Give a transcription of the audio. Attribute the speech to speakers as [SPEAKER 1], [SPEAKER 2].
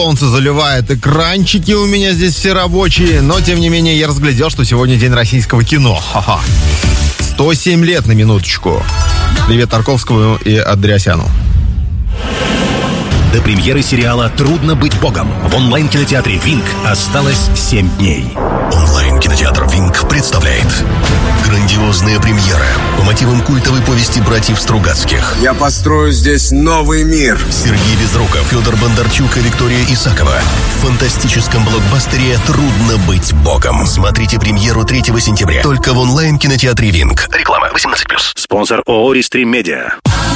[SPEAKER 1] Солнце заливает экранчики у меня здесь все рабочие, но тем не менее я разглядел, что сегодня день российского кино. Ха-ха. 107 лет на минуточку. Привет Тарковскому и Андреасяну.
[SPEAKER 2] До премьеры сериала «Трудно быть богом» в онлайн-кинотеатре «Винк» осталось 7 дней.
[SPEAKER 3] Онлайн-кинотеатр «Винк» представляет грандиозная премьера по мотивам культовой повести братьев Стругацких.
[SPEAKER 4] Я построю здесь новый мир.
[SPEAKER 3] Сергей Безруков, Федор Бондарчук и Виктория Исакова в фантастическом блокбастере «Трудно быть богом». Смотрите премьеру 3 сентября только в онлайн-кинотеатре «Винк». Реклама 18+.
[SPEAKER 2] Спонсор ООО «Ристрим Медиа».